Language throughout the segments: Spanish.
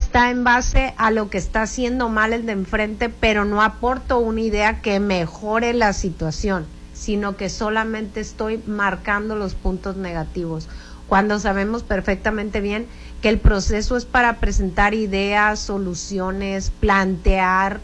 está en base a lo que está haciendo mal el de enfrente, pero no aporto una idea que mejore la situación, sino que solamente estoy marcando los puntos negativos, cuando sabemos perfectamente bien que el proceso es para presentar ideas, soluciones, plantear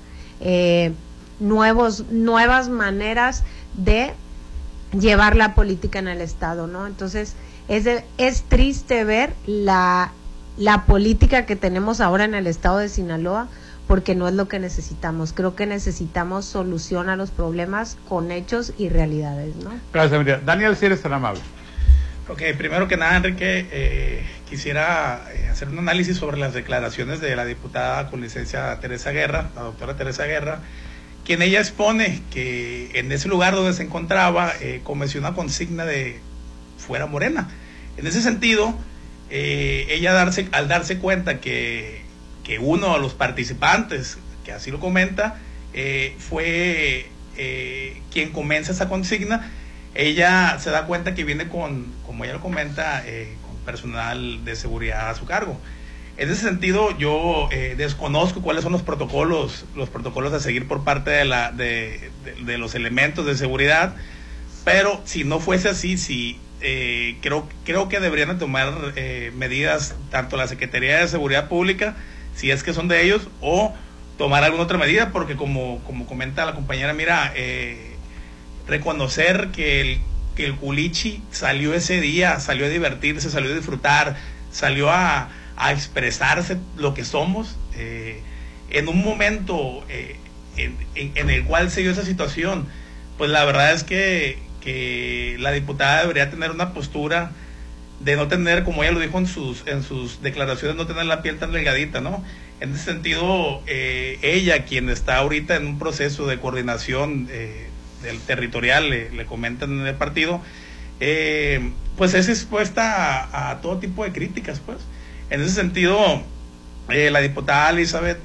nuevas maneras de llevar la política en el Estado, ¿no? Entonces, es triste ver la política que tenemos ahora en el Estado de Sinaloa, porque no es lo que necesitamos. Creo que necesitamos solución a los problemas con hechos y realidades, ¿no? Gracias, María. Daniel, si eres tan amable. Ok, primero que nada, Enrique, quisiera hacer un análisis sobre las declaraciones de la diputada con licencia Teresa Guerra, la doctora Teresa Guerra, quien ella expone que en ese lugar donde se encontraba cometió una consigna de fuera Morena. En ese sentido, ella al darse cuenta que uno de los participantes, que así lo comenta, fue quien comienza esa consigna, ella se da cuenta que viene como ella lo comenta, con personal de seguridad a su cargo. En ese sentido, yo desconozco cuáles son los protocolos a seguir por parte de los elementos de seguridad, pero si no fuese así, creo que deberían tomar medidas tanto la Secretaría de Seguridad Pública, si es que son de ellos, o tomar alguna otra medida, porque como comenta la compañera, mira, reconocer que el culichi salió ese día, salió a divertirse, salió a disfrutar, salió a expresarse lo que somos, en un momento en el cual se dio esa situación, pues la verdad es que la diputada debería tener una postura de no tener, como ella lo dijo en sus declaraciones, no tener la piel tan delgadita, ¿no? En ese sentido, ella, quien está ahorita en un proceso de coordinación del territorial, le comentan en el partido, pues es expuesta a todo tipo de críticas, pues. En ese sentido, la diputada Elizabeth,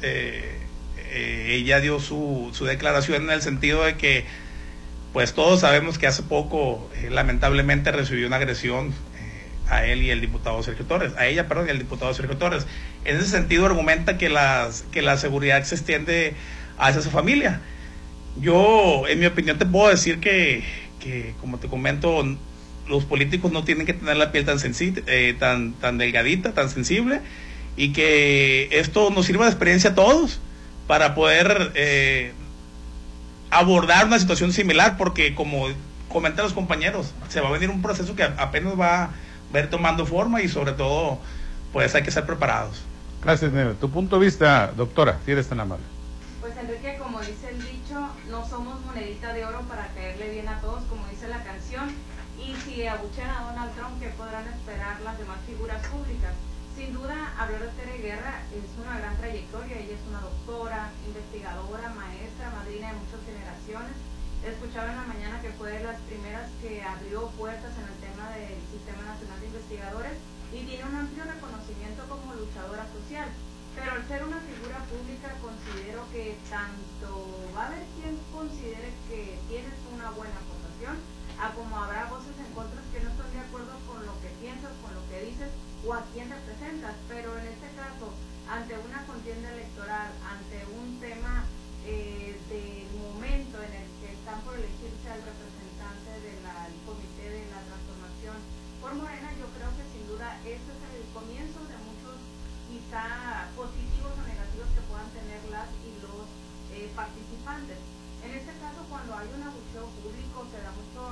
ella dio su declaración en el sentido de que, pues todos sabemos que hace poco, lamentablemente, recibió una agresión a él y el diputado Sergio Torres, a ella, perdón, y al diputado Sergio Torres. En ese sentido argumenta que la seguridad se extiende hacia su familia. Yo, en mi opinión, te puedo decir que como te comento, los políticos no tienen que tener la piel tan delgadita, tan sensible, y que esto nos sirva de experiencia a todos para poder abordar una situación similar, porque como comentan los compañeros, se va a venir un proceso que apenas va a ir tomando forma, y sobre todo, pues hay que estar preparados. Gracias, Nero. Tu punto de vista, doctora, si eres tan amable. Pues Enrique, como dice el dicho, no somos monedita de oro para caerle bien a todos, como dice la canción, y si abuchean a Donald Trump, ¿qué podrán esperar las demás figuras públicas? Sin duda, hablar de Tere Guerra es una gran trayectoria. Ella es una doctora, investigadora, maestra, madrina de muchas generaciones. Escuchaba en la mañana que fue de las primeras que abrió puertas en el tema del Sistema Nacional de Investigadores, y tiene un amplio reconocimiento como luchadora social. Pero al ser una figura pública, considero que tanto va a haber quien considere que tienes una buena aportación, a como habrá voces en contra que no están de acuerdo con lo que piensas, con lo que dices o a quién representas. Pero en este caso, ante una contienda electoral, ante un tema del momento en el que están por elegirse al representante del Comité de la Transformación por Morena, yo creo que sin duda este es el comienzo de muchos quizá positivos o negativos que puedan tener las y los participantes. En este caso, cuando hay un abucheo público, se da mucho